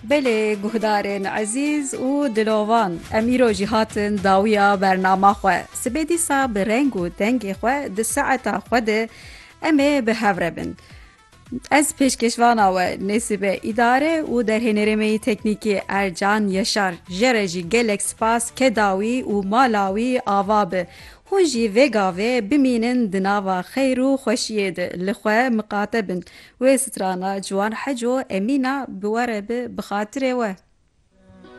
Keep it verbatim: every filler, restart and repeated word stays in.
Belê guhdarên ezîz û dilovan em îro jî hatin dawiya bernama xwe. Sibê dîsa bi reng û dengê xwe di saeta xwe de em ê bi hev re bin. Ez pêşkeşvana we Nêsîbê îdare û derhênêremeyî teknîkê Ercan Yaşar jê re jî gelek spas ke dawî û mala wî ava bi. Hûn jî vê gavê bimînin di nava xeyr û xweşiyê de li xwe miqate bin. Wê strana ciwan heco Emîna bi were bi bi xatirê we.